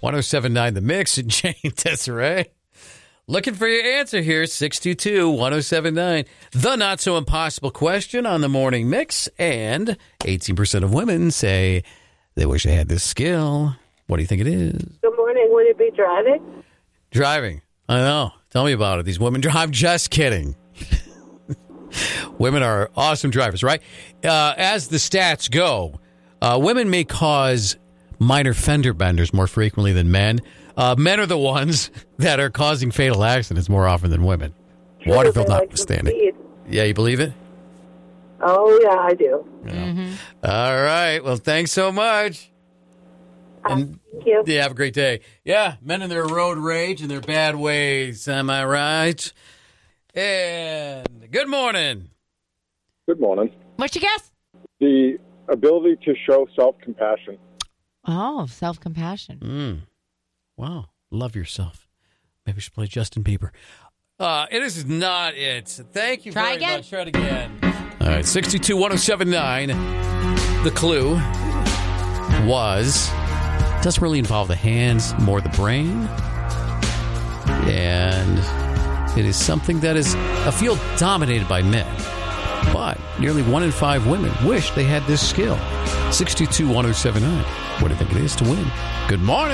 1079 The Mix and Jane Desiree. Looking for your answer here, 622-1079. The not-so-impossible question on the morning mix. And 18% of women say they wish they had this skill. What do you think it is? Good morning. Would it be driving? Driving. I know. Tell me about it. These women drive. Just kidding. Women are awesome drivers, right? As the stats go, women may cause minor fender benders more frequently than men. Men are the ones that are causing fatal accidents more often than women. Waterfield notwithstanding. Yeah, you believe it? Oh, yeah, I do. Yeah. Mm-hmm. All right. Well, thanks so much. Thank you. Yeah, have a great day. Yeah, men in their road rage and their bad ways. Am I right? And good morning. Good morning. What's your guess? The ability to show self-compassion. Oh, self-compassion. Wow. Love yourself. Maybe we should play Justin Bieber. It is not it. Thank you very much. Try it again. All right, 621-1079. The clue was, doesn't really involve the hands, more the brain. And it is something that is a field dominated by men. But nearly 1 in 5 women wish they had this skill. 622-1079. What do you think it is to win? Good morning.